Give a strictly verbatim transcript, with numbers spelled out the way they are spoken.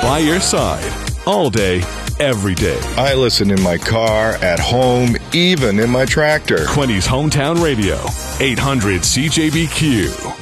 by your side, all day, every day. I listen in my car, at home, even in my tractor. Quinny's Hometown Radio, eight hundred C J B Q.